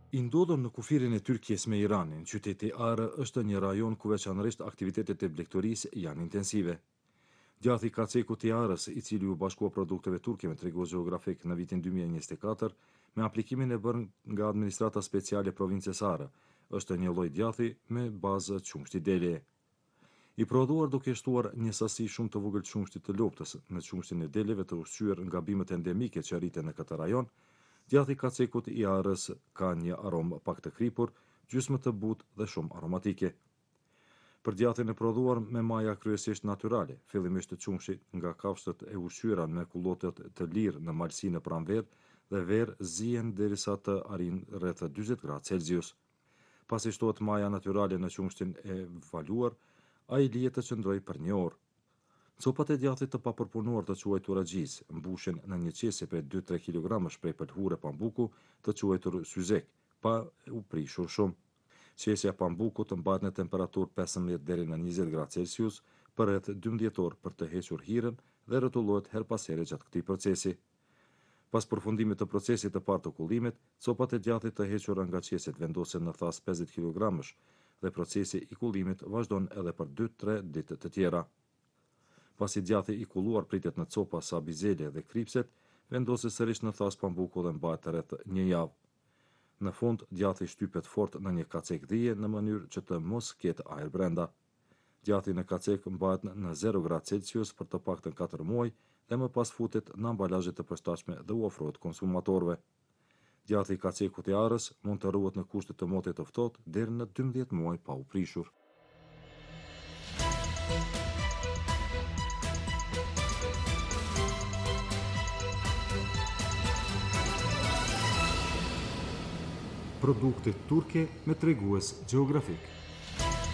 I ndodhur në kufirin e Tyrkisë me Iranin, qyteti Arë është një rajon ku veçanërisht aktivitetet e blegtorisë janë intensive. Gjathi kacekut i Arës, i cili u bashkua produkteve turke me tregu gjeografik në vitin 2024, me aplikimin e bërë nga administrata speciale provincës Arë, është një lloj djathi me bazë qumshti dele. I prodhuar duke shtuar një sasi shumë të vogël qumshtit të loptës në qumshtin e deleve të ushqyer nga bimët endemike që rriten në këtë rajon, djathi kacekut i Arës ka një aromë pak të kripur, gjysmë të butë dhe shumë aromatike. Për djathin e prodhuar me maja kryesisht natyrale, fillimisht të qumshit nga kafshët e ushqyera me kullotet të lirë në malsinë pranverë dhe verë zihen derisa të arrijnë rreth 40 gradë Celsius. Pasi shtohet maja natyrale në qumshtin e valuar, ai lihet të qëndrojë për një orë. Copat e djathit të papërpunuar të quajtura gjiz mbushen në një qese prej 2-3 kg shprej pëlhure pambuku të quajtur syzek, pa u prishur shumë. Qesja e pambukut mbahet në temperaturë 15 deri në 20 gradë Celsius për rreth 12 orë për të hequr hirën dhe rrotullohet her pas here gjatë këtij procesi. Pas përfundimit të procesit të parë të kullimit, copat e djathit të hequra nga qeset vendosen në thas 50 kg dhe procesi i kullimit vazhdon edhe për 2-3 ditë të tjera. Pasi djathi i kulluar pritet në copa sa bizele dhe kripset, vendoset sërish në thas pambuku dhe mbahet rreth një javë. Në fund, djathi shtypet fort në një kacek dhije në mënyrë që të mos ketë ajër brenda. Djathi në kacek mbahet në 0 gradë Celsius për të paktën 4 muaj dhe më pas futet në ambalazhe të përshtatshme dhe u ofrohet konsumatorëve. Djathi i kacekut i Arës mund të ruhet në kushte të motit të ftohtë deri në 12 muaj pa u prishur. Produkte turke me tregues gjeografik.